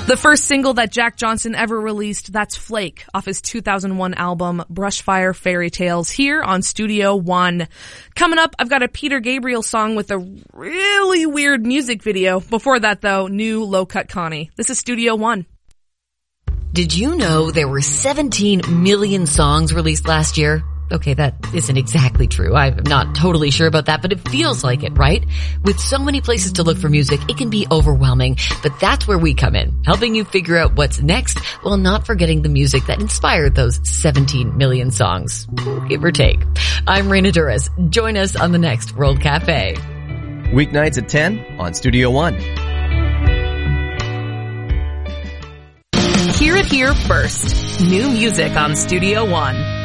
The first single that Jack Johnson ever released, that's Flake, off his 2001 album, Brushfire Fairy Tales, here on Studio One. Coming up, I've got a Peter Gabriel song with a really weird music video. Before that, though, new Low Cut Connie. This is Studio One. Did you know there were 17 million songs released last year? Okay, that isn't exactly true. I'm not totally sure about that, but it feels like it, right? With so many places to look for music, it can be overwhelming. But that's where we come in, helping you figure out what's next while not forgetting the music that inspired those 17 million songs, give or take. I'm Raina Duras. Join us on the next World Cafe. Weeknights at 10 on Studio One. Hear it here first. New music on Studio One.